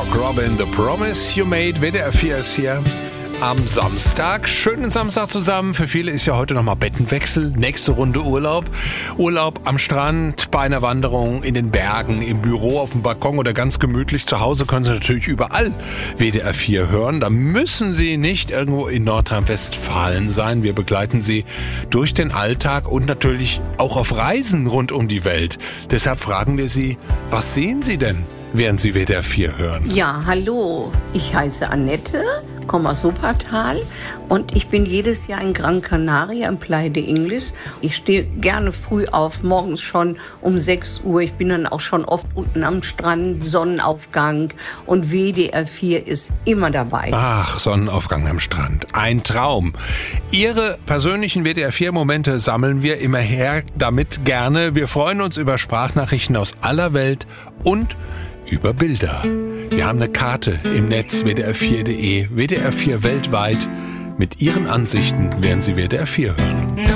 Mark Robin, The Promise You Made. WDR 4 ist hier am Samstag. Schönen Samstag zusammen. Für viele ist ja heute nochmal Bettenwechsel. Nächste Runde Urlaub. Urlaub am Strand, bei einer Wanderung, in den Bergen, im Büro, auf dem Balkon oder ganz gemütlich zu Hause. Können Sie natürlich überall WDR 4 hören. Da müssen Sie nicht irgendwo in Nordrhein-Westfalen sein. Wir begleiten Sie durch den Alltag und natürlich auch auf Reisen rund um die Welt. Deshalb fragen wir Sie, was sehen Sie denn, während Sie WDR 4 hören? Ja, hallo. Ich heiße Annette, komme aus Wuppertal und ich bin jedes Jahr in Gran Canaria im Playa de Ingles. Ich stehe gerne früh auf, morgens schon um 6 Uhr. Ich bin dann auch schon oft unten am Strand, Sonnenaufgang und WDR 4 ist immer dabei. Ach, Sonnenaufgang am Strand. Ein Traum. Ihre persönlichen WDR 4-Momente sammeln wir immer her, damit gerne. Wir freuen uns über Sprachnachrichten aus aller Welt und über Bilder. Wir haben eine Karte im Netz wdr4.de, WDR 4 weltweit. Mit Ihren Ansichten werden Sie WDR 4 hören.